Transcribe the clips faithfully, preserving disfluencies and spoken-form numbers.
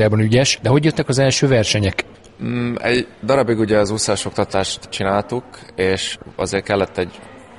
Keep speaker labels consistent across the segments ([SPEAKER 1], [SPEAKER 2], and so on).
[SPEAKER 1] ügyes, de hogy jöttek az első versenyek?
[SPEAKER 2] Mm, egy darabig ugye az úszásoktatást csináltuk, és azért kellett egy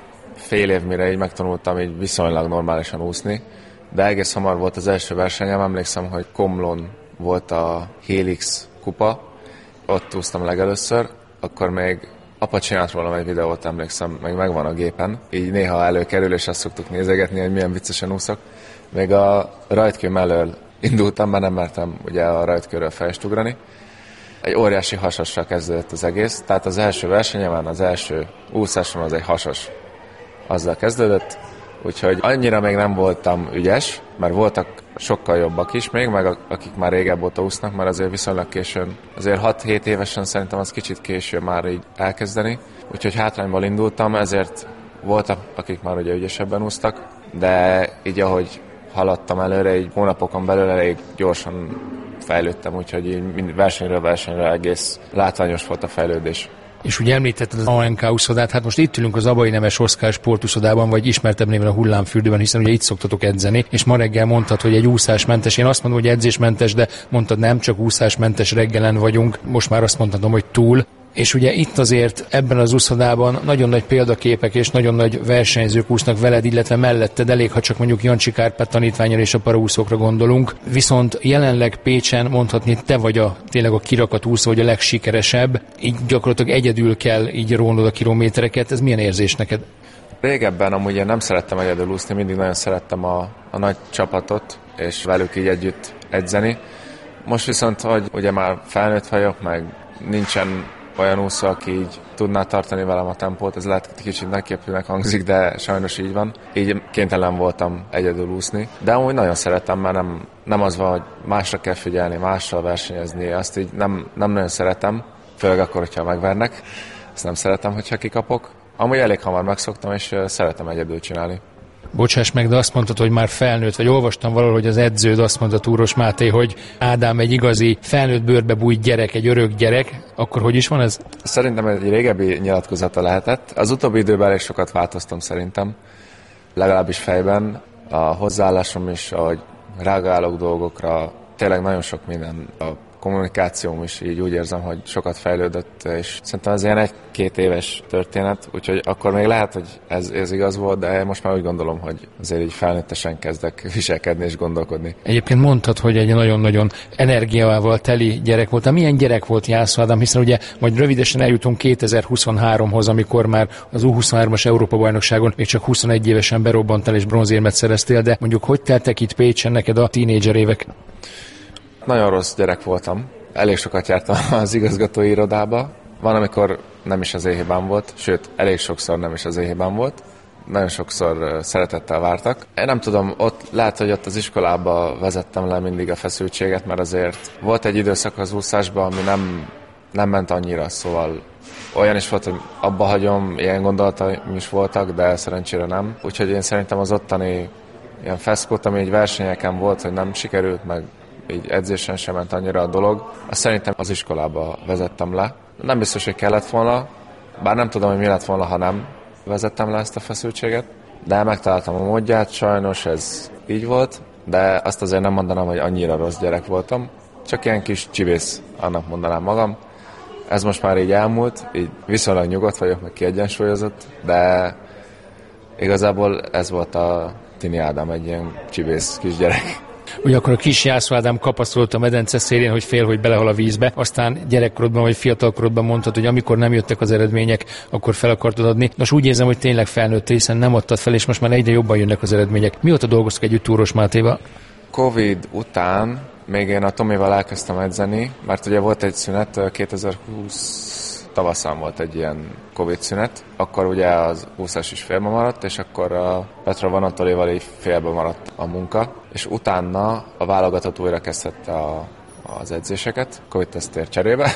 [SPEAKER 2] fél év, mire így megtanultam így viszonylag normálisan úszni, de egész hamar volt az első versenyem, emlékszem, hogy Komlón volt a Helix kupa, ott úsztam legelőször, akkor még apa csinált volna egy videót, emlékszem, meg megvan a gépen, így néha előkerül, és azt szoktuk nézegetni, hogy milyen viccesen úszok. Még a rajtkő mellől indultam, mert nem mertem ugye a rajtkőről fejest ugrani. Egy óriási hasassal kezdődött az egész, tehát az első versenyemen, az első úszásom az egy hasas. Azzal kezdődött, úgyhogy annyira még nem voltam ügyes, mert voltak sokkal jobbak is még, meg akik már régebb óta úsznak, mert azért viszonylag későn, azért hat-hét évesen szerintem az kicsit késő már így elkezdeni, úgyhogy hátrányból indultam, ezért voltak, akik már ugye ügyesebben úsztak, de így ahogy haladtam előre, így hónapokon belül elég gyorsan fejlődtem, úgyhogy így versenyről versenyre egész látványos volt a fejlődés.
[SPEAKER 1] És ugye említetted az á en ká úszodát, hát most itt ülünk az Abai Nemes Oszkár sportúszodában, vagy ismertebb néven a Hullámfürdőben, hiszen ugye itt szoktatok edzeni, és ma reggel mondtad, hogy egy úszásmentes, én azt mondom, hogy edzésmentes, de mondtad nem, csak úszásmentes reggelen vagyunk, most már azt mondhatom, hogy túl. És ugye itt azért ebben az úszodában nagyon nagy példaképek és nagyon nagy versenyzők úsznak veled, illetve melletted, elég, ha csak mondjuk Jancsi Kárpát tanítványra és a paraúszókra gondolunk. Viszont jelenleg Pécsen mondhatni, te vagy a, tényleg a kirakat úszó, vagy a legsikeresebb. Így gyakorlatilag egyedül kell így rónod a kilométereket. Ez milyen érzés neked?
[SPEAKER 2] Régebben amúgy én nem szerettem egyedül úszni, mindig nagyon szerettem a, a nagy csapatot, és velük így együtt edzeni. Most viszont, hogy ugye már felnőtt vagyok, meg nincsen olyan úszó, aki így tudná tartani velem a tempót, ez lehet kicsit nagyképűnek hangzik, de sajnos így van. Így kénytelen voltam egyedül úszni, de amúgy nagyon szeretem, mert nem, nem az van, hogy másra kell figyelni, mással versenyezni, azt így nem, nem nagyon szeretem, főleg akkor, hogyha megvernek. Ezt nem szeretem, hogyha kikapok. Amúgy elég hamar megszoktam, és szeretem egyedül csinálni.
[SPEAKER 1] Bocsáss meg, de azt mondtad, hogy már felnőtt, vagy olvastam valahol, hogy az edződ azt mondta, Túros Máté, hogy Ádám egy igazi felnőtt bőrbe bújt gyerek, egy örök gyerek, akkor hogy is van ez?
[SPEAKER 2] Szerintem egy régebbi nyilatkozata lehetett. Az utóbbi időben elég sokat változtam szerintem, legalábbis fejben. A hozzáállásom is, ahogy reagálok dolgokra, tényleg nagyon sok minden. A kommunikációm is így úgy érzem, hogy sokat fejlődött, és szerintem ez ilyen egy-két éves történet, úgyhogy akkor még lehet, hogy ez, ez igaz volt, de most már úgy gondolom, hogy azért így felnőttesen kezdek viselkedni és gondolkodni.
[SPEAKER 1] Egyébként mondtad, hogy egy nagyon-nagyon energiával teli gyerek volt. Milyen gyerek volt Jászó Ádám, hiszen ugye majd rövidesen eljutunk kétezer-huszonháromhoz, amikor már az U huszonhármas Európa-bajnokságon még csak huszonegy évesen berobbantál és bronzérmet szereztél, de mondjuk hogy teltek itt Pécsen neked a tínédzser évek?
[SPEAKER 2] Nagyon rossz gyerek voltam. Elég sokat jártam az igazgatói irodába. Van, amikor nem is az én hibám volt, sőt, elég sokszor nem is az én hibám volt. Nagyon sokszor szeretettel vártak. Én nem tudom, ott lehet, hogy ott az iskolába vezettem le mindig a feszültséget, mert azért volt egy időszak az úszásban, ami nem, nem ment annyira, szóval olyan is volt, hogy abba hagyom, ilyen gondolataim is voltak, de szerencsére nem. Úgyhogy én szerintem az ottani ilyen feszkót, ami egy versenyeken volt, hogy nem sikerült, meg így edzésen sem ment annyira a dolog. Azt szerintem az iskolába vezettem le. Nem biztos, hogy kellett volna, bár nem tudom, hogy mi lett volna, ha nem vezettem le ezt a feszültséget, de megtaláltam a módját, sajnos ez így volt, de azt azért nem mondanám, hogy annyira rossz gyerek voltam, csak ilyen kis csibész, annak mondanám magam. Ez most már így elmúlt, így viszonylag nyugodt vagyok, meg kiegyensúlyozott, de igazából ez volt a Tini Ádám, egy ilyen csibész kisgyerek.
[SPEAKER 1] Ugye akkor a kis Jászó Ádám kapaszkodott a medence szélén, hogy fél, hogy belehal a vízbe, aztán gyerekkorodban vagy fiatalkorodban mondtad, hogy amikor nem jöttek az eredmények, akkor fel akartad adni. Nos, úgy érzem, hogy tényleg felnőtt, hiszen nem adtad fel, és most már egyre jobban jönnek az eredmények. Mióta dolgoztak együtt Túros Mátéval?
[SPEAKER 2] Covid után még én a Tomival elkezdtem edzeni, mert ugye volt egy szünet, kétezer-húsz tavaszán volt egy ilyen Covid szünet, akkor ugye az úszás is félbe maradt, és akkor a Petra Vanatolival így félbe maradt a munka, és utána a válogatott újra kezdette a, az edzéseket, Covid-tesztért cserébe,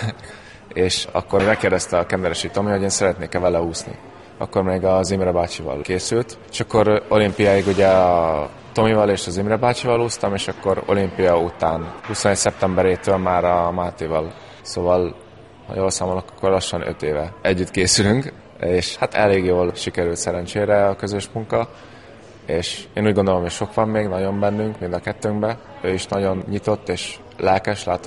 [SPEAKER 2] és akkor megkérdezte a Kenderesi Tomi, hogy én szeretnék-e vele úszni. Akkor még az Imre bácsival készült, és akkor olimpiáig ugye a Tomival és az Imre bácsival úsztam, és akkor olimpia után, huszonegy szeptemberétől már a Mátéval, szóval ha jól számolok, akkor lassan öt éve együtt készülünk, és hát elég jól sikerült szerencsére a közös munka, és én úgy gondolom, hogy sok van még nagyon bennünk, mind a kettőnkben. Ő is nagyon nyitott, és lelkes, látom,